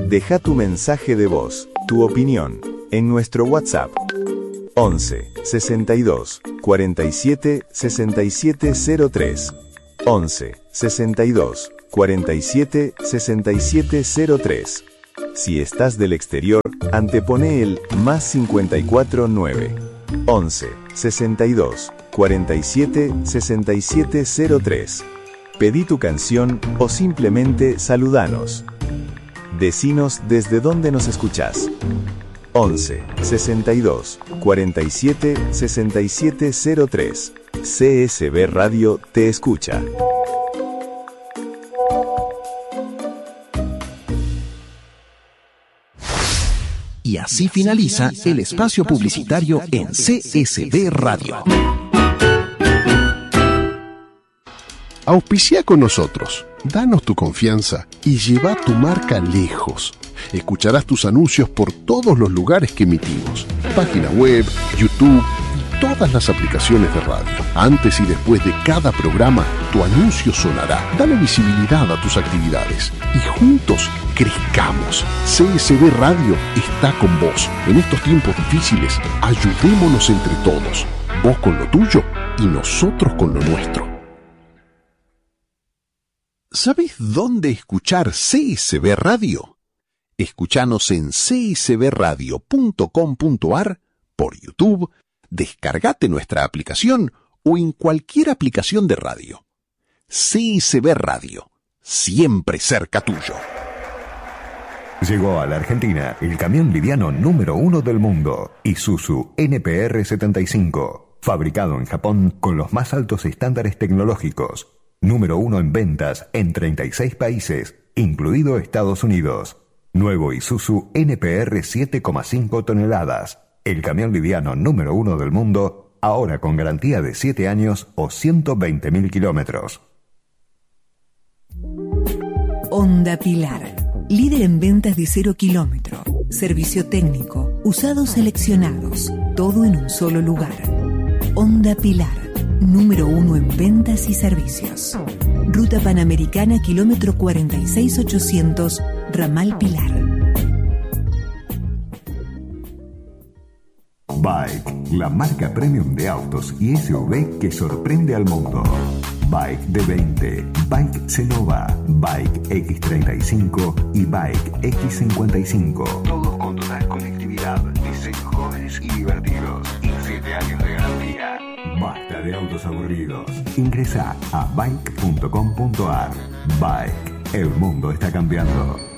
Deja tu mensaje de voz, tu opinión, en nuestro WhatsApp 11 62 47 67 03. 11 62 47 67 03. Si estás del exterior, antepone el más 54 9. 11 62 47 67 03. Pedí tu canción o simplemente saludanos. Decinos desde dónde nos escuchás. 11 62 47 67 03. CSB Radio te escucha. Y así finaliza el espacio publicitario en CSB Radio. Auspicia con nosotros, danos tu confianza y lleva tu marca lejos. Escucharás tus anuncios por todos los lugares que emitimos. Página web, YouTube y todas las aplicaciones de radio. Antes y después de cada programa, tu anuncio sonará. Dale visibilidad a tus actividades y juntos crezcamos. CSB Radio está con vos. En estos tiempos difíciles, ayudémonos entre todos. Vos con lo tuyo y nosotros con lo nuestro. ¿Sabés dónde escuchar CSB Radio? Escuchanos en csbradio.com.ar, por YouTube, descargate nuestra aplicación o en cualquier aplicación de radio. CSB Radio, siempre cerca tuyo. Llegó a la Argentina el camión liviano número 1 del mundo, Isuzu NPR 75, fabricado en Japón con los más altos estándares tecnológicos. Número 1 en ventas en 36 países, incluido Estados Unidos. Nuevo Isuzu NPR 7,5 toneladas. El camión liviano número 1 del mundo, ahora con garantía de 7 años o 120.000 kilómetros. Honda Pilar, líder en ventas de 0 kilómetro. Servicio técnico, usados seleccionados, todo en un solo lugar. Honda Pilar, número 1 en ventas y servicios. Ruta Panamericana, kilómetro 46800, Ramal Pilar. Bike, la marca premium de autos y SUV que sorprende al mundo. Bike D20, Bike Cenova, Bike X35 y Bike X55. Todos con total conectividad, diseños jóvenes y divertidos y 7 años de garantía. Basta de autos aburridos. Ingresa a bike.com.ar. Bike, el mundo está cambiando.